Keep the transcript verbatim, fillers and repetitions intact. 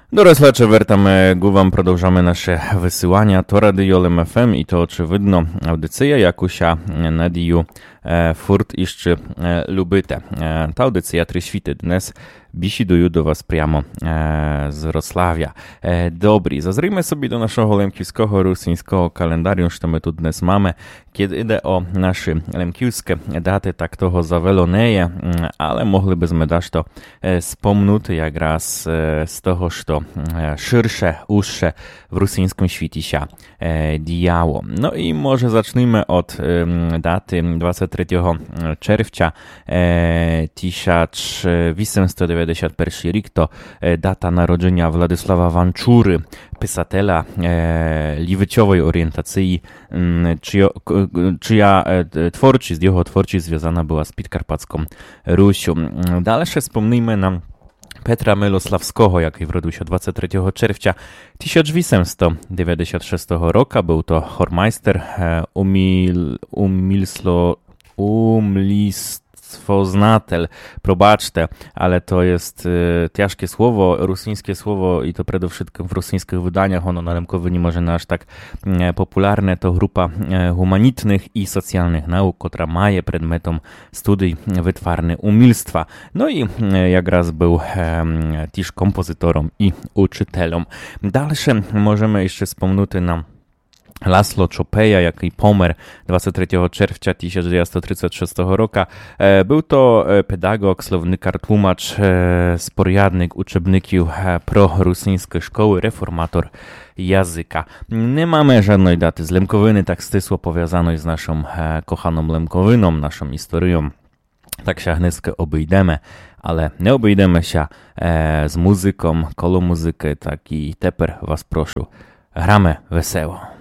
Doroslacze, wертamy głową, продовжamy nasze wysyłania. To Radio Lem F M i to очевидно audycja Jakusia Надію Фурт іще любите. Та аудиція «Три світи» днес бесідую до вас прямо з Wrocławia. Добрі, зазрійmy собі до нашого лемківського русинського календарю, що ми тут днес mamy. Kiedy йде о наші лемківські дати, так того завело не є, але могли би ми дашто спомнути якраз з того, що ширше, ужше в русинському світі ся діяло. Ну і може зачнемо від дати двадцять третього червня tysiąc osiemset dziewięćdziesiąt pierwszy rok, to data narodzenia Władysława Wanczury, pisatela e, liwyciowej orientacji, czyja, czyja twórczość, jego twórczość związana była z Podkarpacką Rusią. Dalsze wspomnijmy nam Petra Milosławskiego, jaki urodził się dwudziestego trzeciego czerwca tysiąc osiemset dziewięćdziesiątego szóstego roku. Był to chormeister, umil, umilslo, umlistwoznatel, probaczte, ale to jest e, ciężkie słowo, rusyńskie słowo i to przede wszystkim w rusyńskich wydaniach, ono na rynkowy nie może aż tak e, popularne, to grupa e, humanitnych i socjalnych nauk, która ma przedmiotem studiów wytwarne umilstwa. No i e, jak raz był e, też kompozytorem i uczytelem. Dalsze możemy jeszcze wspomnieć nam Laszlo Czopeja, jaki pomer dwudziestego trzeciego czerwca tysiąc dziewięćset trzydziestego szóstego roku. Był to pedagog, słownikar, tłumacz, sporjadnik uczebników prorusyńskiej szkoły, reformator języka. Nie mamy żadnej daty z Lemkowyny, tak stysło powiązanej z naszą kochaną Lemkowyną, naszą historią. Tak się hnyskę obejdziemy, ale nie obejdziemy się z muzyką, kolo muzykę, tak i teper was proszę, gramy wesoło.